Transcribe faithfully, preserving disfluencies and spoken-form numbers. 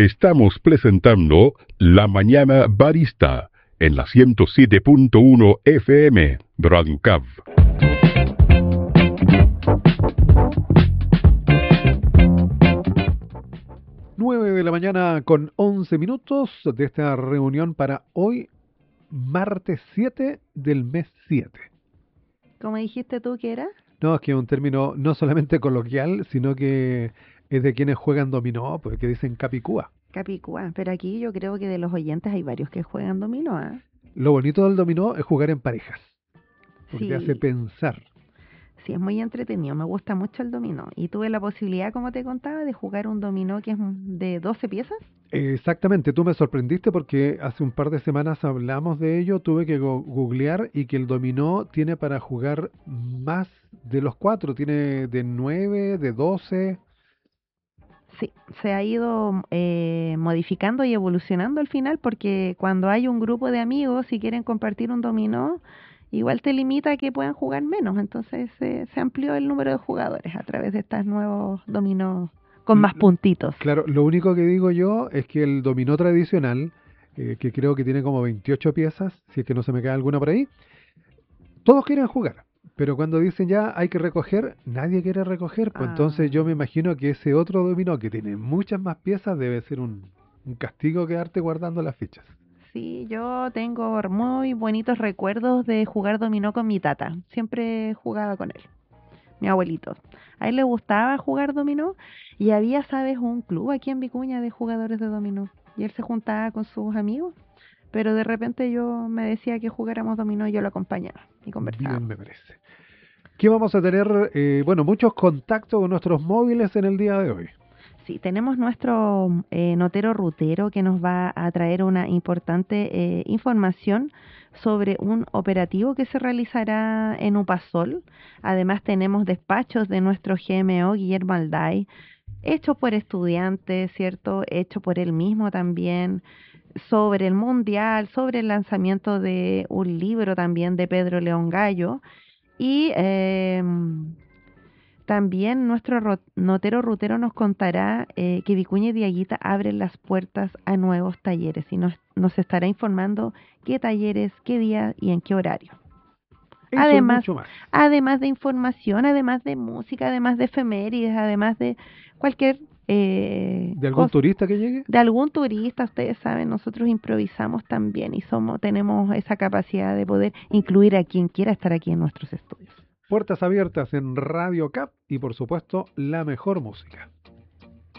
Te estamos presentando La Mañana Barista en la ciento siete punto uno F M, Radio Cab. nueve de la mañana con once minutos de esta reunión para hoy, martes siete del mes siete. ¿Cómo dijiste tú que era? No, es que es un término no solamente coloquial, sino que es de quienes juegan dominó, pues que dicen capicúa. Capicúa, pero aquí yo creo que de los oyentes hay varios que juegan dominó, ¿eh? Lo bonito del dominó es jugar en parejas, porque Sí. te hace pensar. Sí, es muy entretenido, me gusta mucho el dominó. Y tuve la posibilidad, como te contaba, de jugar un dominó que es de doce piezas. Exactamente, tú me sorprendiste porque hace un par de semanas hablamos de ello, tuve que go- googlear y que el dominó tiene para jugar más de los cuatro, tiene de nueve, de doce. Sí, se ha ido eh, modificando y evolucionando al final porque cuando hay un grupo de amigos y quieren compartir un dominó, igual te limita a que puedan jugar menos. Entonces eh, se amplió el número de jugadores a través de estos nuevos dominós con más L- puntitos. Claro, lo único que digo yo es que el dominó tradicional, eh, que creo que tiene como veintiocho piezas, si es que no se me cae alguna por ahí, todos quieren jugar. Pero cuando dicen ya hay que recoger, nadie quiere recoger. Pues entonces yo me Ah. imagino que ese otro dominó que tiene muchas más piezas debe ser un, un castigo quedarte guardando las fichas. Sí, yo tengo muy bonitos recuerdos de jugar dominó con mi tata. Siempre jugaba con él, mi abuelito. A él le gustaba jugar dominó y había, sabes, un club aquí en Vicuña de jugadores de dominó. Y él se juntaba con sus amigos, pero de repente yo me decía que jugáramos dominó y yo lo acompañaba y Bien, conversábamos. me parece. ¿Qué vamos a tener? Eh, bueno, muchos contactos con nuestros móviles en el día de hoy. Sí, tenemos nuestro eh, notero rutero que nos va a traer una importante eh, información sobre un operativo que se realizará en Upasol. Además tenemos despachos de nuestro G M O, Guillermo Alday, hecho por estudiantes, ¿cierto? Hecho por él mismo también, sobre el mundial, sobre el lanzamiento de un libro también de Pedro León Gallo y... Eh, también nuestro ro- notero rutero nos contará eh, que Vicuña y Diaguita abren las puertas a nuevos talleres y nos, nos estará informando qué talleres, qué día y en qué horario. Eso y Además, mucho más. además de información, además de música, además de efemérides, además de cualquier eh, ¿De algún cosa, turista que llegue? de algún turista, ustedes saben, nosotros improvisamos también y somos, tenemos esa capacidad de poder incluir a quien quiera estar aquí en nuestros estudios. Puertas abiertas en Radio Cap y por supuesto la mejor música.